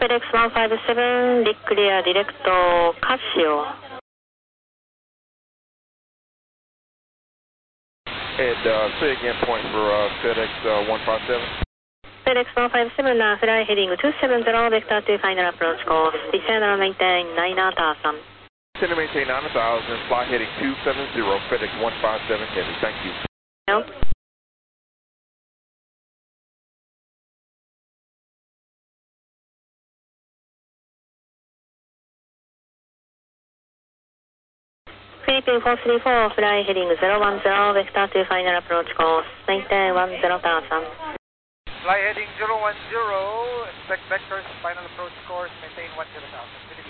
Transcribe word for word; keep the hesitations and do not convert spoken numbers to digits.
FedEx one five seven, declare direct Casio. And uh, say again, point for uh, FedEx uh, one five seven. FedEx one five seven, uh, fly heading two seven zero, vector to final approach course. Descend and maintain nine thousand. Descend and maintain nine thousand, fly heading two seven zero, FedEx one five seven heavy. Thank you. No. Philippine four three four, fly heading zero one zero, vector to final approach course. Maintain one zero thousand. Fly heading zero one zero, expect vectors, final approach course, maintain one zero thousand.